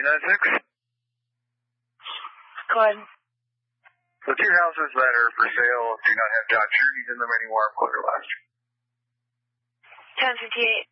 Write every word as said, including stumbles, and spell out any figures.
two nine six. Go ahead. The two houses that are for sale do not have Dodge Journeys in them anymore. What are last? ten fifty-eight.